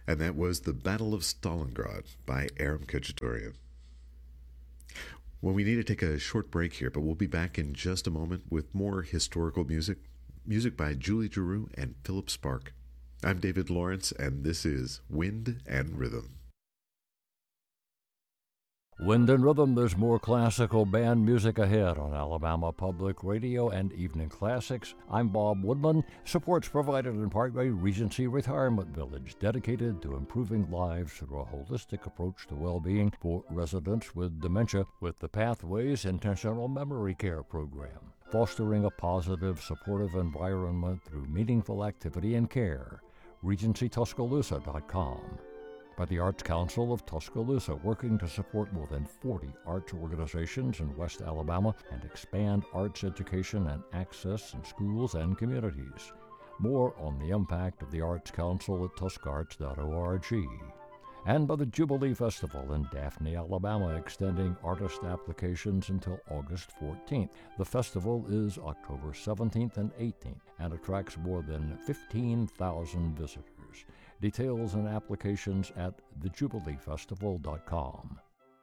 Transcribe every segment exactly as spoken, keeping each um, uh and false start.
And that was The Battle of Stalingrad by Aram Khachaturian. Well, we need to take a short break here, but we'll be back in just a moment with more historical music, music by Julie Giroux and Philip Spark. I'm David Lawrence, and this is Wind and Rhythm. Wind and Rhythm, there's more classical band music ahead on Alabama Public Radio and Evening Classics. I'm Bob Woodman. Support's provided in part by Regency Retirement Village, dedicated to improving lives through a holistic approach to well-being for residents with dementia with the Pathways Intentional Memory Care Program, fostering a positive, supportive environment through meaningful activity and care. Regency Tuscaloosa dot com. By the Arts Council of Tuscaloosa, working to support more than forty arts organizations in West Alabama and expand arts education and access in schools and communities. More on the impact of the Arts Council at tuscarts dot org. And by the Jubilee Festival in Daphne, Alabama, extending artist applications until August fourteenth. The festival is October seventeenth and eighteenth and attracts more than fifteen thousand visitors. Details and applications at the jubilee festival dot com.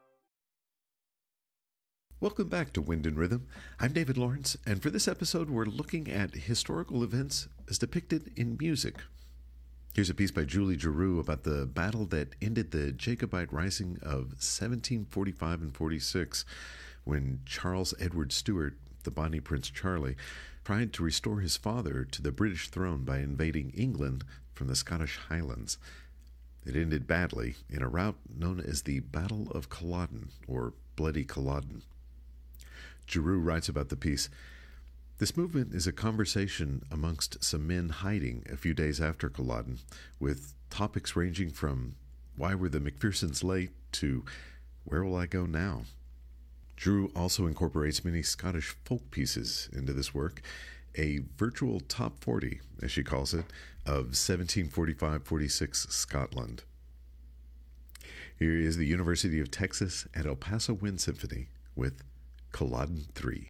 Welcome back to Wind and Rhythm. I'm David Lawrence, and for this episode, we're looking at historical events as depicted in music. Here's a piece by Julie Giroux about the battle that ended the Jacobite Rising of seventeen forty-five and forty-six, when Charles Edward Stuart, the Bonnie Prince Charlie, tried to restore his father to the British throne by invading England from the Scottish Highlands. It ended badly in a rout known as the Battle of Culloden, or Bloody Culloden. Giroux writes about the piece, "This movement is a conversation amongst some men hiding a few days after Culloden, with topics ranging from why were the Macphersons late to where will I go now?" Giroux also incorporates many Scottish folk pieces into this work, a virtual top forty, as she calls it, of seventeen forty-five forty-six Scotland. Here is the University of Texas and El Paso Wind Symphony with Culloden three.